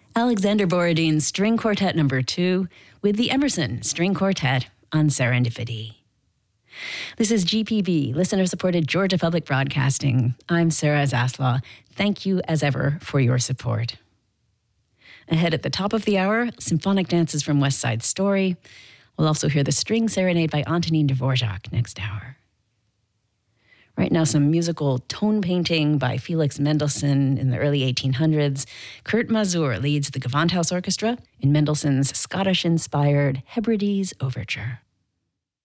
Alexander Borodin's String Quartet No. 2 with the Emerson String Quartet on Serendipity. This is GPB, listener-supported Georgia Public Broadcasting. I'm Sarah Zaslaw. Thank you, as ever, for your support. Ahead at the top of the hour, symphonic dances from West Side Story. We'll also hear the String Serenade by Antonin Dvorak next hour. Right now, some musical tone painting by Felix Mendelssohn in the early 1800s. Kurt Masur leads the Gewandhaus Orchestra in Mendelssohn's Scottish-inspired Hebrides Overture.